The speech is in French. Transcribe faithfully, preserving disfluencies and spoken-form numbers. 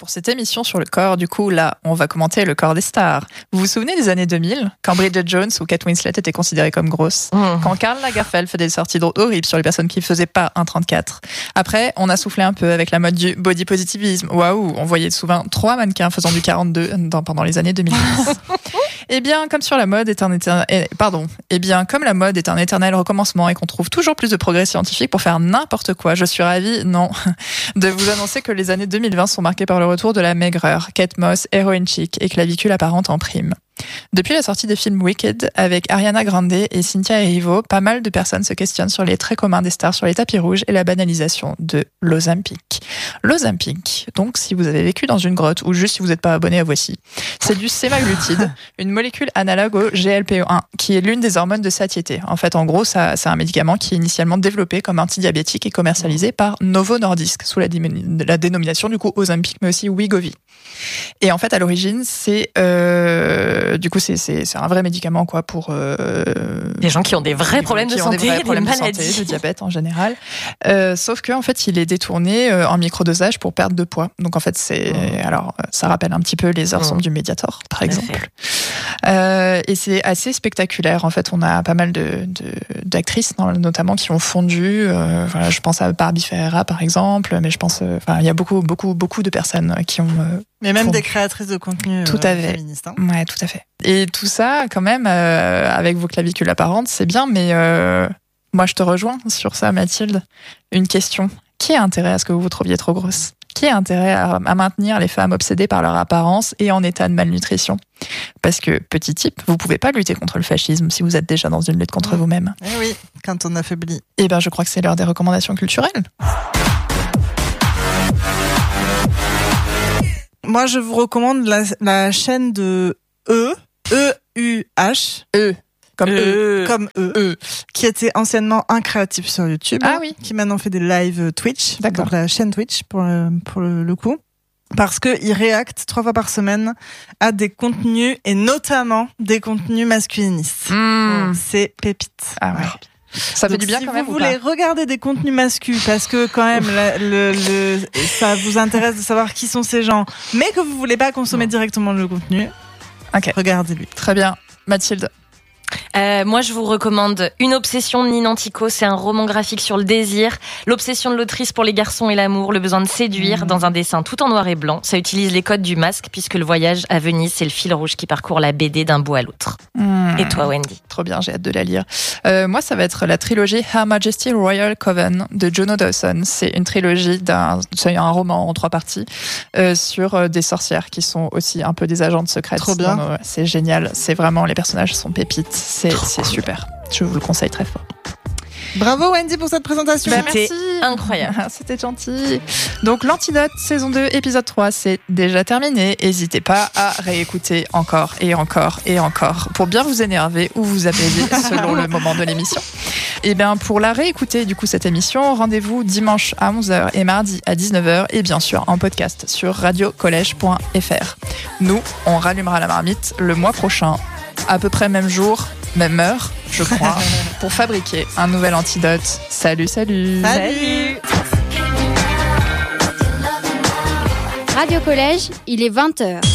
pour cette émission sur le corps. Du coup, là, on va commenter le corps des stars. Vous vous souvenez des années deux mille, quand Bridget Jones ou Kate Winslet étaient considérées comme grosses, mmh. quand Karl Lagerfeld faisait des sorties horribles sur les personnes qui ne faisaient pas un trente-quatre. Après, on a soufflé un peu avec la mode du body positivisme. Waouh, on voyait souvent trois mannequins faisant du quarante-deux dans, pendant les années deux mille dix. Eh bien, comme sur la mode est un éternel, pardon, eh bien, comme la mode est un éternel recommencement et qu'on trouve toujours plus de progrès scientifiques pour faire n'importe quoi, je suis ravie, non, de vous annoncer que les années deux mille vingt sont marquées par le retour de la maigreur, Kate Moss, héroïne chic et clavicule apparente en prime. Depuis la sortie des films Wicked, avec Ariana Grande et Cynthia Erivo, pas mal de personnes se questionnent sur les traits communs des stars sur les tapis rouges et la banalisation de l'Ozempic. L'Ozempic, donc si vous avez vécu dans une grotte ou juste si vous n'êtes pas abonné à Voici, c'est du sémaglutide, une molécule analogue au G L P un, qui est l'une des hormones de satiété. En fait, en gros, ça, c'est un médicament qui est initialement développé comme antidiabétique et commercialisé par Novo Nordisk, sous la, la dénomination du coup Ozempic, mais aussi Wegovy. Et en fait, à l'origine, c'est euh, du coup c'est, c'est c'est un vrai médicament quoi pour euh, des gens qui ont des vrais problèmes de santé, des, vrais problèmes de santé, de diabète en général. Euh, sauf que en fait, il est détourné euh, en microdosage pour perdre de poids. Donc en fait, c'est mmh. alors ça rappelle un petit peu les heures sombres mmh. du Mediator, par exemple. Euh, et c'est assez spectaculaire. En fait, on a pas mal de, de d'actrices notamment qui ont fondu. Euh, voilà, je pense à Barbie Ferreira par exemple, mais je pense, enfin, euh, il y a beaucoup beaucoup beaucoup de personnes qui ont euh, mais même fondu. Des créatrices de contenu tout à euh, fait. féministes. Hein. Ouais, tout à fait. Et tout ça, quand même, euh, avec vos clavicules apparentes, c'est bien, mais euh, moi, je te rejoins sur ça, Mathilde. Une question. Qui a intérêt à ce que vous vous trouviez trop grosse ? Qui a intérêt à, à maintenir les femmes obsédées par leur apparence et en état de malnutrition ? Parce que, petit type, vous pouvez pas lutter contre le fascisme si vous êtes déjà dans une lutte contre mmh. vous-même. Eh oui, quand on affaiblit. Eh ben, je crois que c'est l'heure des recommandations culturelles. Moi, je vous recommande la, la chaîne de E, E U H, E, comme E, E, comme E, e, qui était anciennement un créatif sur YouTube, ah oui, qui maintenant fait des lives Twitch, d'accord. donc la chaîne Twitch pour le, pour le, le coup, parce que il réacte trois fois par semaine à des contenus et notamment des contenus masculinistes. Mmh. C'est pépite. Ah ouais. Ça fait donc, du bien si quand même. Si vous voulez regarder des contenus masculins, parce que quand même la, le, le, ça vous intéresse de savoir qui sont ces gens, mais que vous voulez pas consommer directement le contenu, okay. regardez-lui. Très bien, Mathilde. Euh, moi, je vous recommande Une obsession de Nina Antico. C'est un roman graphique sur le désir, l'obsession de l'autrice pour les garçons et l'amour, le besoin de séduire, mmh. dans un dessin tout en noir et blanc. Ça utilise les codes du masque, puisque le voyage à Venise, c'est le fil rouge qui parcourt la B D d'un bout à l'autre. Mmh. Et toi, Wendy ? Trop bien, j'ai hâte de la lire. Euh, moi, ça va être la trilogie Her Majesty Royal Coven de Juno Dawson. C'est une trilogie d'un, c'est un roman en trois parties euh, sur euh, des sorcières qui sont aussi un peu des agentes secrètes. Trop bien. Non, non, c'est génial. C'est vraiment, les personnages sont pépites. C'est, c'est super. Je vous le conseille très fort. Bravo Wendy pour cette présentation. Bah, C'était incroyable. C'était gentil. Donc l'Antidote saison deux épisode trois, c'est déjà terminé. N'hésitez pas à réécouter encore et encore et encore pour bien vous énerver ou vous apaiser selon le moment de l'émission. Et bien pour la réécouter du coup cette émission, rendez-vous dimanche à onze heures et mardi à dix-neuf heures et bien sûr en podcast sur radio collège point f r. Nous, on rallumera la marmite le mois prochain, à peu près même jour, même heure, je crois, pour fabriquer un nouvel antidote. Salut, salut. Salut. Radio Collège, il est vingt heures.